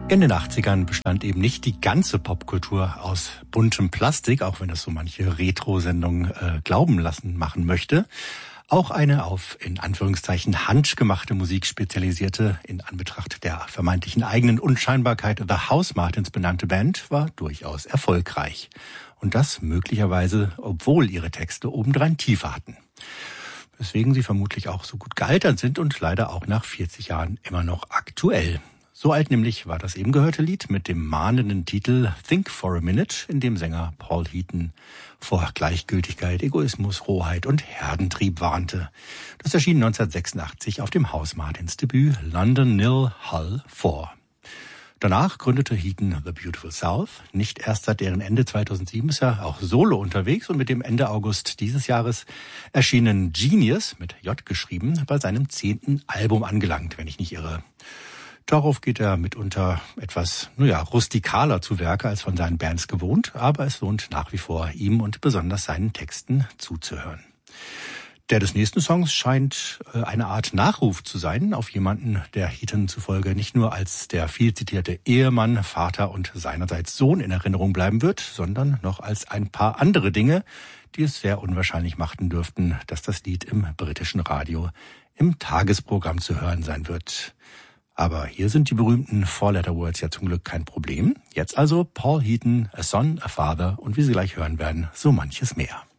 In den 80ern bestand eben nicht die ganze Popkultur aus buntem Plastik, auch wenn das so manche Retro-Sendung glauben lassen machen möchte. Auch eine auf, in Anführungszeichen, handgemachte Musik spezialisierte, in Anbetracht der vermeintlichen eigenen Unscheinbarkeit The House Martins benannte Band war durchaus erfolgreich. Und das möglicherweise, obwohl ihre Texte obendrein Tiefe hatten. Weswegen sie vermutlich auch so gut gealtert sind und leider auch nach 40 Jahren immer noch aktuell. So alt nämlich war das eben gehörte Lied mit dem mahnenden Titel Think for a Minute, in dem Sänger Paul Heaton vor Gleichgültigkeit, Egoismus, Rohheit und Herdentrieb warnte. Das erschien 1986 auf dem House Martins Debüt London Nil Hull 4. Danach gründete Heaton The Beautiful South. Nicht erst seit deren Ende 2007 ist er auch solo unterwegs und mit dem Ende August dieses Jahres erschienen Genius, mit J geschrieben, bei seinem 10. Album angelangt, wenn ich nicht irre. Darauf geht er mitunter etwas, rustikaler zu Werke als von seinen Bands gewohnt, aber es lohnt nach wie vor, ihm und besonders seinen Texten zuzuhören. Der des nächsten Songs scheint eine Art Nachruf zu sein auf jemanden, der Heaton zufolge nicht nur als der viel zitierte Ehemann, Vater und seinerseits Sohn in Erinnerung bleiben wird, sondern noch als ein paar andere Dinge, die es sehr unwahrscheinlich machten dürften, dass das Lied im britischen Radio im Tagesprogramm zu hören sein wird. Aber hier sind die berühmten Four-Letter-Words ja zum Glück kein Problem. Jetzt also Paul Heaton, A Son, A Father und wie Sie gleich hören werden, so manches mehr.